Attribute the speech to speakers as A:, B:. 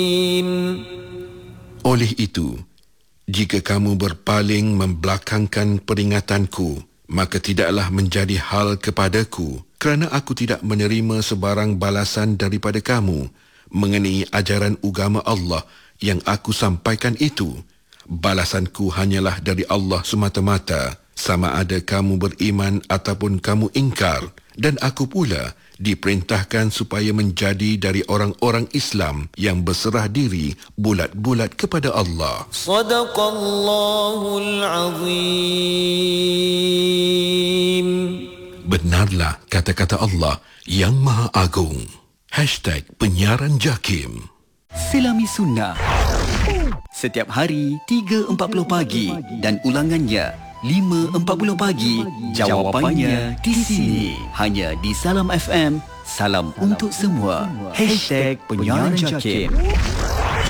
A: Oleh itu, jika kamu berpaling membelakangkan peringatanku, maka tidaklah menjadi hal kepadaku, kerana aku tidak menerima sebarang balasan daripada kamu mengenai ajaran agama Allah yang aku sampaikan itu. Balasanku hanyalah dari Allah semata-mata, sama ada kamu beriman ataupun kamu ingkar, dan aku pula diperintahkan supaya menjadi dari orang-orang Islam yang berserah diri bulat-bulat kepada Allah.
B: Sadaqallahul Azim.
A: Benarlah kata-kata Allah yang Maha Agung. #penyiaran JAKIM.
C: Selami Sunnah. Setiap hari 3.40 pagi dan ulangannya 5.40 pagi. Jawapannya di sini. Hanya di Salam FM. Salam untuk semua. #penyiaran JAKIM.